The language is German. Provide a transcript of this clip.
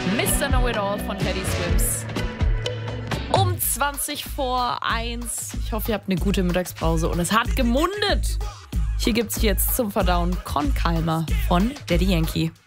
Mr. Know-It-All von Teddy Swims. Um 20 vor 1. Ich hoffe, ihr habt eine gute Mittagspause und es hat gemundet. Hier gibt's jetzt zum Verdauen Con Calma von Daddy Yankee.